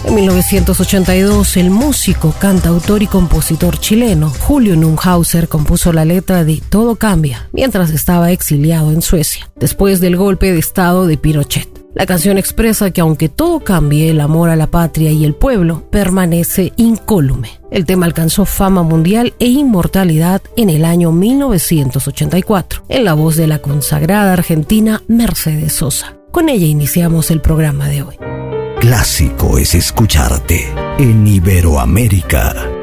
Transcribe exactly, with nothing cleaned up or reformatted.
En mil novecientos ochenta y dos, el músico, cantautor y compositor chileno Julio Neuhauser compuso la letra de Todo cambia mientras estaba exiliado en Suecia, después del golpe de estado de Pinochet. La canción expresa que aunque todo cambie, el amor a la patria y el pueblo permanece incólume. El tema alcanzó fama mundial e inmortalidad en el año mil novecientos ochenta y cuatro, en la voz de la consagrada argentina Mercedes Sosa. Con ella iniciamos el programa de hoy. Clásico es escucharte en Iberoamérica.